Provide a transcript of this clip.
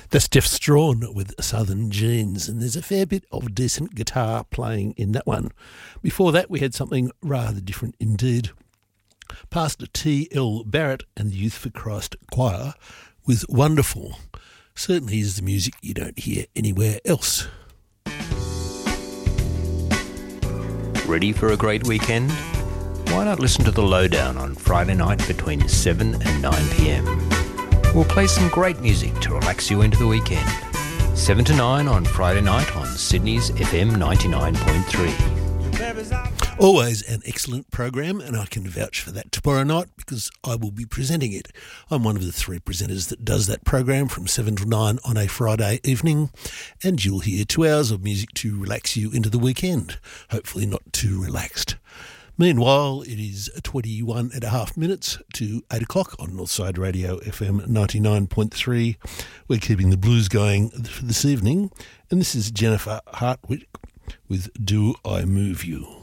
That's Jeff Strawn with Southern Jeans, and there's a fair bit of decent guitar playing in that one. Before that, we had something rather different indeed. Pastor T.L. Barrett and the Youth for Christ Choir with Wonderful. Certainly is the music you don't hear anywhere else. Ready for a great weekend? Why not listen to The Lowdown on Friday night between 7 and 9 p.m. We'll play some great music to relax you into the weekend. 7 to 9 on Friday night on Sydney's FM 99.3. Always an excellent program, and I can vouch for that tomorrow night because I will be presenting it. I'm one of the 3 presenters that does that program from 7 to 9 on a Friday evening, and you'll hear 2 hours of music to relax you into the weekend, hopefully not too relaxed. Meanwhile, it is 21 and a half minutes to 8 o'clock on Northside Radio FM 99.3. We're keeping the blues going for this evening, and this is Jennifer Hartwick with Do I Move You?